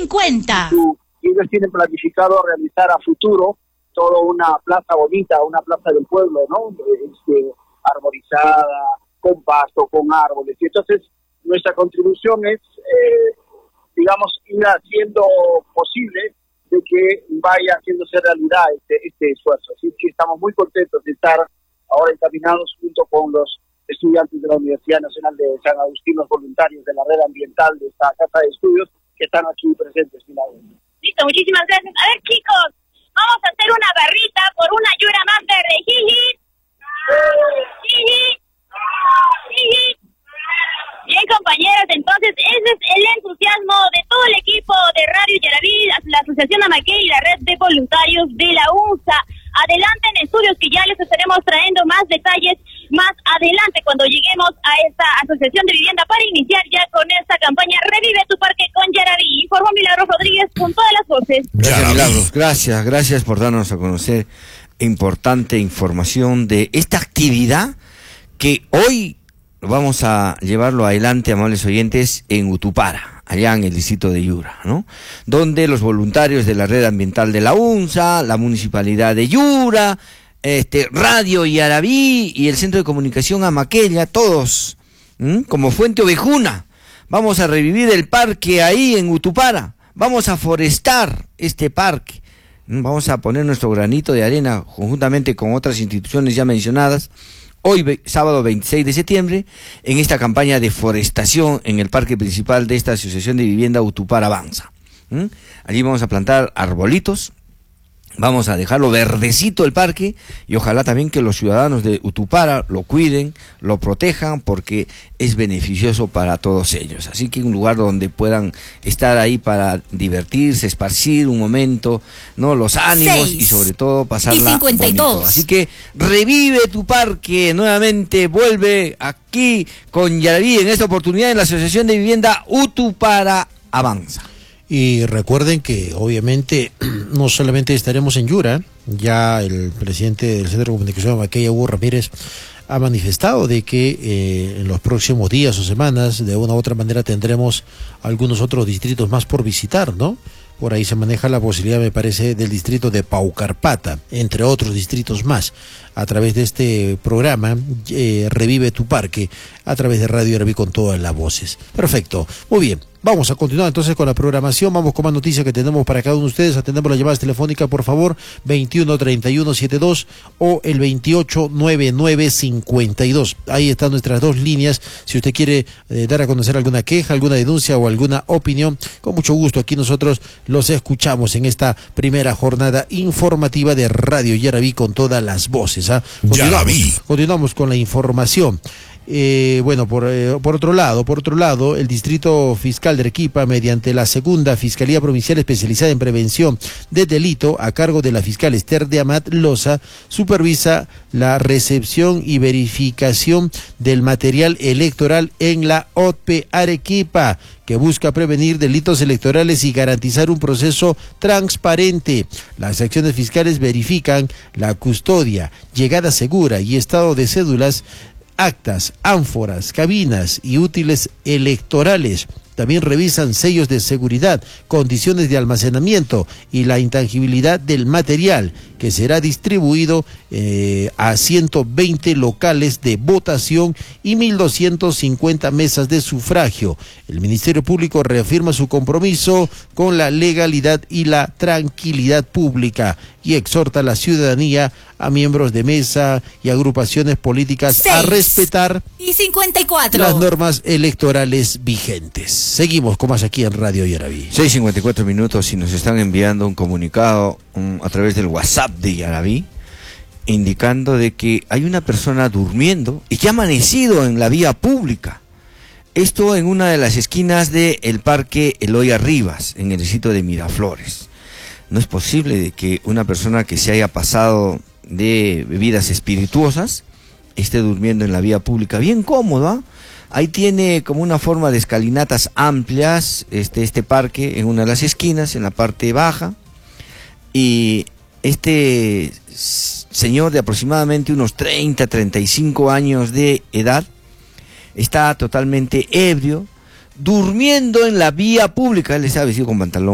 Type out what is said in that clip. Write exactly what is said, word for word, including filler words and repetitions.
cincuenta. Y ellos tienen planificado realizar a futuro toda una plaza bonita, una plaza del pueblo, ¿no? Este, arborizada, con pasto, con árboles. Y entonces nuestra contribución es, eh, digamos, ir haciendo posible de que vaya haciéndose realidad este, este esfuerzo. Así que estamos muy contentos de estar ahora encaminados junto con los estudiantes de la Universidad Nacional de San Agustín, los voluntarios de la red ambiental de esta casa de estudios que están aquí presentes. Listo, muchísimas gracias. A ver, chicos, vamos a hacer una barrita por una Yura más verde. Jiji. Jiji. Jiji. Bien, compañeros, entonces ese es el entusiasmo de todo el equipo de Radio Yaraví, la Asociación Amaqué y la red de voluntarios de la U N S A. Adelante en estudios que ya les estaremos trayendo más detalles más adelante cuando lleguemos a esta asociación de vivienda para iniciar ya con esta campaña Revive tu Parque con Yaraví. Informó Milagros Rodríguez con todas las voces. Gracias, Milagros. Gracias, gracias por darnos a conocer importante información de esta actividad que hoy vamos a llevarlo adelante, amables oyentes, en Utupara, allá en el distrito de Yura, ¿no? Donde los voluntarios de la red ambiental de la U N S A, la municipalidad de Yura, este, Radio Yaraví y el Centro de Comunicación Amaqueya, todos, ¿m? como Fuente Ovejuna, vamos a revivir el parque ahí en Utupara, vamos a forestar este parque, ¿m? Vamos a poner nuestro granito de arena conjuntamente con otras instituciones ya mencionadas, hoy, sábado veintiséis de septiembre, en esta campaña de forestación en el parque principal de esta Asociación de Vivienda Utupara Avanza. ¿Mm? Allí vamos a plantar arbolitos, vamos a dejarlo verdecito el parque y ojalá también que los ciudadanos de Utupara lo cuiden, lo protejan, porque es beneficioso para todos ellos. Así que un lugar donde puedan estar ahí para divertirse, esparcir un momento, ¿no? Los ánimos y sobre todo pasarla bonito. Así que revive tu parque, nuevamente vuelve aquí con Yaraví en esta oportunidad en la Asociación de Vivienda Utupara Avanza. Y recuerden que obviamente no solamente estaremos en Yura, ya el presidente del Centro de Comunicación Amaqueya, Hugo Ramírez, ha manifestado de que eh, en los próximos días o semanas, de una u otra manera, tendremos algunos otros distritos más por visitar, ¿no? Por ahí se maneja la posibilidad, me parece, del distrito de Paucarpata, entre otros distritos más, a través de este programa, eh, Revive tu Parque, a través de Radio Yaraví con todas las voces. Perfecto, muy bien. Vamos a continuar entonces con la programación, vamos con más noticias que tenemos para cada uno de ustedes. Atendemos las llamadas telefónicas, por favor, veintiuno treinta y uno setenta y dos o el veintiocho noventa y nueve cincuenta y dos. Ahí están nuestras dos líneas. Si usted quiere eh, dar a conocer alguna queja, alguna denuncia o alguna opinión, con mucho gusto aquí nosotros los escuchamos en esta primera jornada informativa de Radio Yaraví con todas las voces. ¿ah? Continuamos, continuamos con la información. Eh, bueno, por, eh, por otro lado, por otro lado, el Distrito Fiscal de Arequipa, mediante la segunda Fiscalía Provincial Especializada en Prevención de Delito, a cargo de la fiscal Esther de Amat Loza, supervisa la recepción y verificación del material electoral en la O T P Arequipa, que busca prevenir delitos electorales y garantizar un proceso transparente. Las acciones fiscales verifican la custodia, llegada segura y estado de cédulas, actas, ánforas, cabinas y útiles electorales. También revisan sellos de seguridad, condiciones de almacenamiento y la intangibilidad del material, que será distribuido eh, a ciento veinte locales de votación y mil doscientas cincuenta mesas de sufragio. El Ministerio Público reafirma su compromiso con la legalidad y la tranquilidad pública y exhorta a la ciudadanía, a miembros de mesa y agrupaciones políticas a respetar y cincuenta y cuatro las normas electorales vigentes. Seguimos con más aquí en Radio Yaraví. seis cincuenta y cuatro minutos y nos están enviando un comunicado um, a través del WhatsApp de Yaraví, indicando de que hay una persona durmiendo y que ha amanecido en la vía pública. Esto en una de las esquinas del Parque Eloy Rivas, en el distrito de Miraflores. No es posible de que una persona que se haya pasado de bebidas espirituosas esté durmiendo en la vía pública, bien cómoda. Ahí tiene como una forma de escalinatas amplias este, este parque en una de las esquinas, en la parte baja, y este señor de aproximadamente unos treinta, treinta y cinco años de edad está totalmente ebrio, durmiendo en la vía pública. Él estaba vestido con pantalón